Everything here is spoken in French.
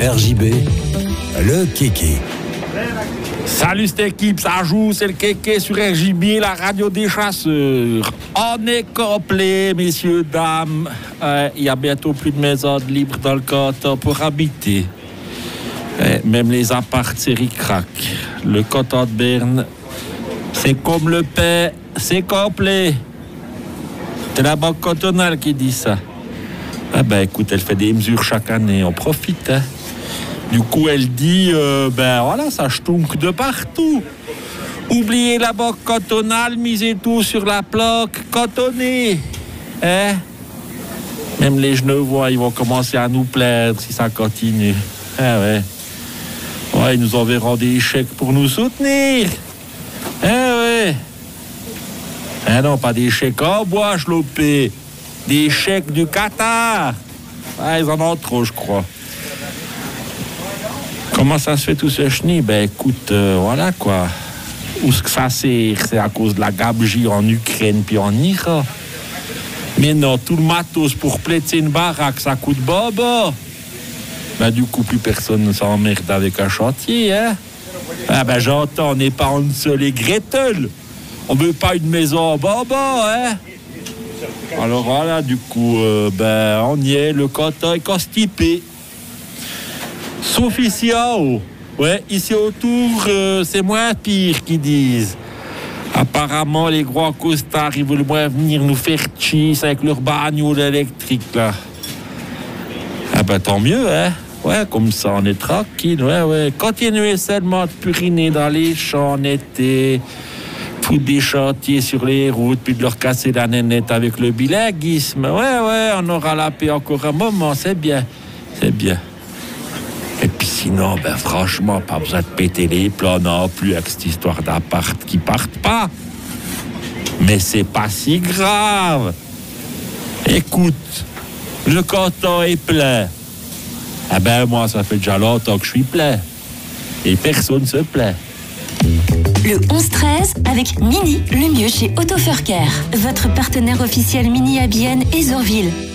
RJB, le kéké. Salut cette équipe, ça joue, c'est le kéké sur RJB, la radio des chasseurs. On est complet, messieurs, dames. Il y a bientôt plus de maisons libres dans le canton pour habiter. Même les apparts, c'est ric-rac. Le canton de Berne, c'est comme le pain, c'est complet. C'est la Banque cantonale qui dit ça. Ah ben écoute, elle fait des mesures chaque année, on profite. Hein. Du coup, elle dit, ben voilà, ça ch'tounk de partout. Oubliez la Banque cantonale, misez tout sur la plaque cantonnée. Hein? Même les Genevois, ils vont commencer à nous plaindre si ça continue. Ah ouais. Ouais, ils nous enverront des chèques pour nous soutenir. Ah ouais. Ah non, pas des chèques en bois, chlopé. Des chèques du Qatar. Ah, ils en ont trop, je crois. Comment ça se fait tout ce chenille? Ben écoute, voilà quoi. Où est-ce que ça sert? C'est à cause de la gabegie en Ukraine puis en Iran. Mais non, tout le matos pour pléter une baraque, ça coûte bobo. Ben du coup, plus personne ne s'emmerde avec un chantier, hein? Ah ben j'entends, on n'est pas en seul et Gretel. On veut pas une maison en bobo, hein? Alors voilà, du coup, ben on y est, le canton est constipé. Sauf ici en haut. Ouais, ici autour, c'est moins pire qu'ils disent. Apparemment, les gros costards, ils veulent moins venir nous faire cheese avec leur bagnole électrique, là. Ah ben tant mieux, hein. Ouais, comme ça, on est tranquille, ouais. Continuez seulement de puriner dans les champs en été, foutre des chantiers sur les routes, puis de leur casser la nénette avec le bilinguisme. Ouais, on aura la paix encore un moment, c'est bien. Et puis sinon, ben franchement, pas besoin de péter les plans non plus avec cette histoire d'appart qui partent pas. Mais c'est pas si grave. Écoute, le canton est plein. Ah ben moi, ça fait déjà longtemps que je suis plein. Et personne se plaint. Le 11-13 avec Mini, le mieux chez Autofurker. Votre partenaire officiel Mini à Bienne et Zorville.